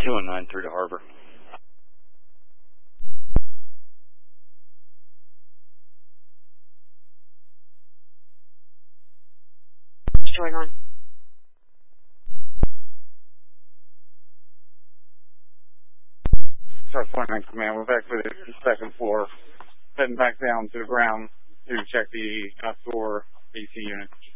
219 through to Harbor. Join on. South 49 Command, we're back for the second floor. Heading back down to the ground to check the outdoor AC unit.